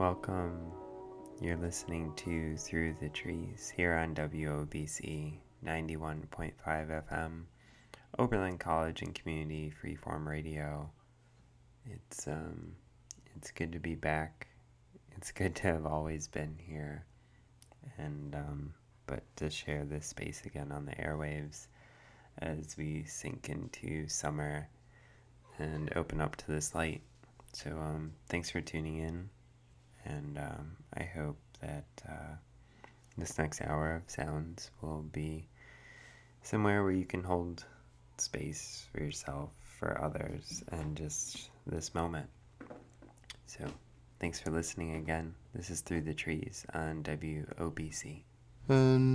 Welcome. You're listening to Through the Trees here on WOBC 91.5 FM, Oberlin College and Community Freeform Radio. It's good to be back. It's good to have always been here, and but to share this space again on the airwaves as we sink into summer and open up to this light. So thanks for tuning in. And I hope that this next hour of sounds will be somewhere where you can hold space for yourself, for others, and just this moment. So thanks for listening again. This is Through the Trees on WOBC.